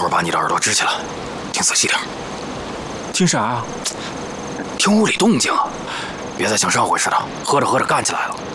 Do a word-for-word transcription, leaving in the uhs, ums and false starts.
儿把你的耳朵支起来，听仔细点。 听啥啊？ 听屋里动静啊！别再像上回似的，喝着喝着干起来了。